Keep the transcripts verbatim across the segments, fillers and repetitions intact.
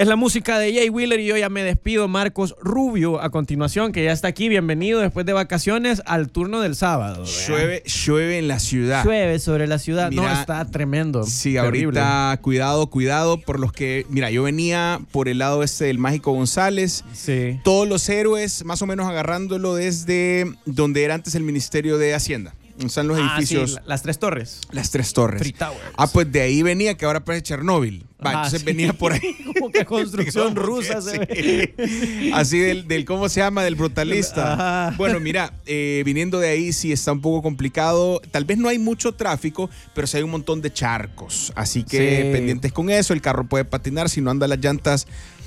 Es la música de Jay Wheeler y yo ya me despido, Marcos Rubio, a continuación, que ya está aquí. Bienvenido después de vacaciones al turno del sábado. Llueve, llueve en la ciudad. Llueve sobre la ciudad. Mira, no, está tremendo. Sí, terrible. Ahorita cuidado, cuidado por los que... Mira, yo venía por el lado este del Mágico González. Sí. Todos los héroes, más o menos agarrándolo desde donde era antes el Ministerio de Hacienda. Están los ah, edificios. Sí, las tres torres. Las tres torres. Three Towers. Ah, pues de ahí venía, que ahora parece Chernobyl. Va, ah, entonces sí. venía por ahí. Como que construcción Como rusa. que Se sí. ve. Así del, del, ¿cómo se llama? Del brutalista. Ajá. Bueno, mira, eh, viniendo de ahí sí está un poco complicado. Tal vez no hay mucho tráfico, pero sí hay un montón de charcos. Así que Sí. pendientes con eso. El carro puede patinar si no anda las llantas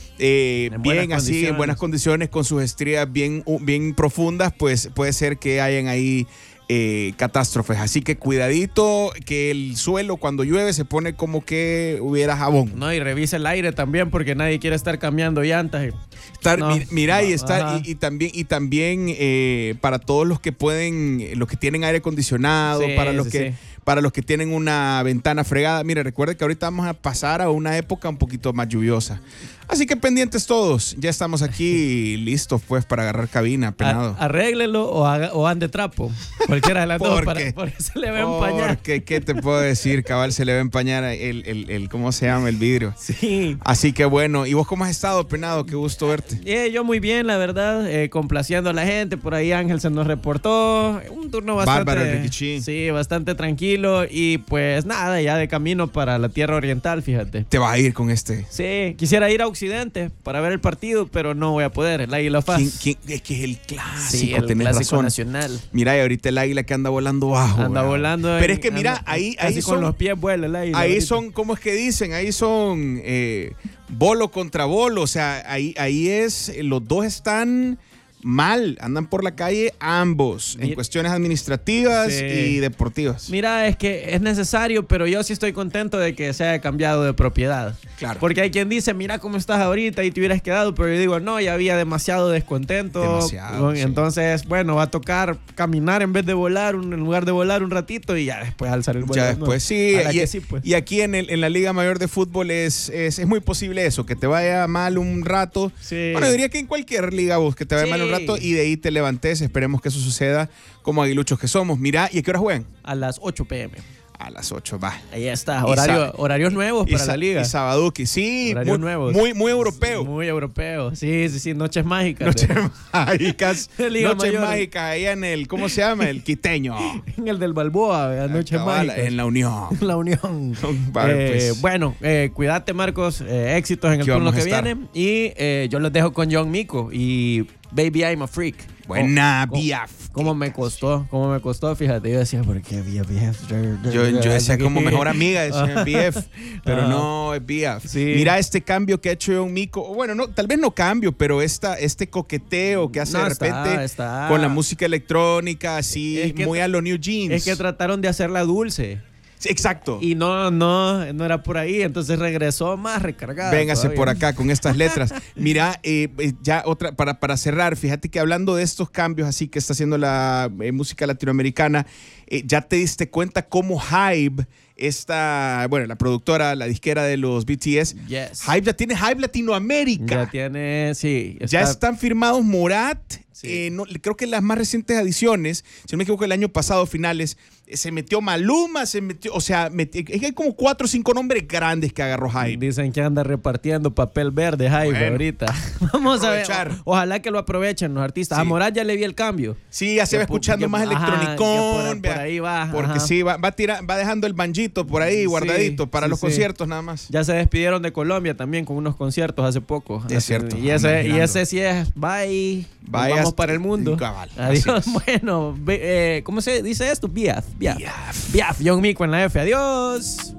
eh, En bien buenas así, condiciones. en buenas condiciones, con sus estrías bien, bien profundas, pues puede ser que hayan ahí Eh, catástrofes, así que cuidadito que el suelo cuando llueve se pone como que hubiera jabón. No, y revisa el aire también porque nadie quiere estar cambiando llantas. Estar, No, mi- mira y no, está y, y también y también eh, para todos los que pueden, los que tienen aire acondicionado, Sí, para los sí, que sí. para los que tienen una ventana fregada. Mire, recuerde que ahorita vamos a pasar a una época un poquito más lluviosa. Así que pendientes todos. Ya estamos aquí listos pues para agarrar cabina, penado. Ar- arréglelo o, haga, o ande trapo. Cualquiera de las dos. ¿Por Para, qué? porque se le va a empañar. Porque, ¿qué te puedo decir, cabal? Se le va a empañar el, el, el, ¿cómo se llama? El vidrio. Sí. Así que bueno. ¿Y vos cómo has estado, penado? Qué gusto verte. Eh, yo muy bien, la verdad, eh, complaciendo a la gente. Por ahí Ángel se nos reportó. Un turno bastante... Bárbaro, Rikichi. Sí, bastante tranquilo. Y pues nada, ya de camino para la tierra oriental, fíjate. Te vas a ir con este. Sí, quisiera ir a Occidente para ver el partido, pero no voy a poder. El Águila Faz. ¿Quién, quién? Es que es el clásico, Sí, el tenés clásico razón. nacional. Mira, y ahorita el águila que anda volando bajo. Anda ¿verdad? volando. Pero en- es que mira, anda- ahí, casi ahí con son, los pies vuela el Águila. ahí ahorita. son, ¿cómo es que dicen? Ahí son eh, bolo contra bolo. O sea, ahí, ahí es, los dos están mal. Andan por la calle ambos en Mira- cuestiones administrativas Sí. y deportivas. Mira, es que es necesario, pero yo sí estoy contento de que se haya cambiado de propiedad. Claro. Porque hay quien dice, mira cómo estás ahorita y te hubieras quedado, pero yo digo, no, ya había demasiado descontento. Demasiado, Con- sí. Entonces, bueno, va a tocar caminar en vez de volar, un- en lugar de volar un ratito y ya después alzar el vuelo. Ya ¿no? después, sí. Ojalá Y, que sí, pues. y aquí en, el- en la Liga Mayor de Fútbol es, es, es muy posible eso, que te vaya mal un rato. Sí. Bueno, diría que en cualquier liga vos, que te vaya Sí. mal un rato y de ahí te levantes. Esperemos que eso suceda como aguiluchos que somos. Mira, ¿y a qué hora juegan? A las ocho pe eme. A las ocho, va. Ahí está, Y horario, sa- horarios nuevos Y para sa- la liga. Y Sabaduki, sí. Horarios Muy, nuevos. muy, muy europeo. Muy europeo. Sí, sí, sí, noches mágicas. Noches de- mágicas. Liga Noches Mayor. mágicas allá en el, ¿cómo se llama? El quiteño. En el del Balboa, ¿verdad? Noches Cabal, mágicas. en la Unión. La Unión. Vale, Eh, pues. Bueno, eh, cuídate, Marcos. Eh, éxitos en el Aquí turno vamos a que estar. viene. Y eh, yo los dejo con John Mico y Baby I'm a Freak. Buena, ¿Cómo- Biaf. ¿Cómo me costó? ¿Cómo me costó? Fíjate, yo decía, ¿por qué B F? Yo, yo decía como mejor amiga, decía B F, pero Ah. no es B F. Sí. Mira este cambio que ha hecho John Mico. Bueno, no, tal vez no cambio, pero esta, este coqueteo que hace No, de está, repente está. con la música electrónica, así, Es que muy a lo New Jeans. Es que trataron de hacerla dulce. Sí, exacto. Y no, no, no era por ahí. Entonces regresó más recargada. Véngase todavía. por acá con estas letras. Mira, eh, eh, ya otra, para, para cerrar, fíjate que hablando de estos cambios así que está haciendo la eh, música latinoamericana, eh, ya te diste cuenta cómo Hybe, esta, bueno, la productora, la disquera de los B T S, Yes. Hybe ya tiene Hybe Latinoamérica. Ya tiene, sí. Ya está- están firmados Morat. Sí. eh, no, creo que las más recientes adiciones, si no me equivoco, el año pasado, finales, eh, se metió Maluma, se metió, o sea, meti- es que hay como cuatro o cinco nombres grandes que agarró Hybe. Dicen que anda repartiendo papel verde, Jaime, Bueno, ahorita. Vamos a ver. aprovechar. o- Ojalá que lo aprovechen los artistas. Sí. A Morat ya le vi el cambio. Sí, ya se va Que pu- escuchando que- más ajá, electronicón. que por- vea, por ahí va, Porque ajá. sí, va, va, tira- va dejando el banjito por ahí Sí, guardadito para sí, los sí. conciertos nada más. Ya se despidieron de Colombia también con unos conciertos hace poco. Es Así- cierto, Y ese, andan y girando. ese sí es bye. Nos Bye vamos hasta- para el mundo. cabal, así Adiós. es. Bueno, ve- eh, ¿cómo se dice esto? Biaf. Biaf. Biaf. Biaf. John Mico en la F. Adiós.